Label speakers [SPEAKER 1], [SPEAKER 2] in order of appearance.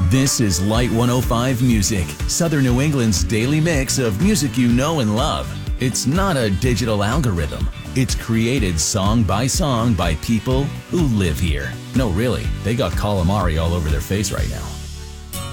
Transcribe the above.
[SPEAKER 1] This is Light 105 Music, Southern New England's daily mix of music you know and love. It's not a digital algorithm. It's created song by people who live here. No, really, they got calamari all over their face right now.